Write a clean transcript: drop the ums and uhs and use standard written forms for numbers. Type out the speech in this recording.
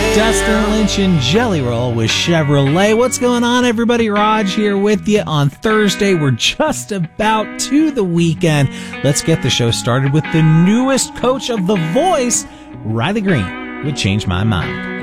Dustin Lynch and Jelly Roll with Chevrolet. What's going on, everybody? Raj here with you on Thursday. We're just about to the weekend. Let's get the show started with the newest coach of The Voice, Riley Green, with Change My Mind.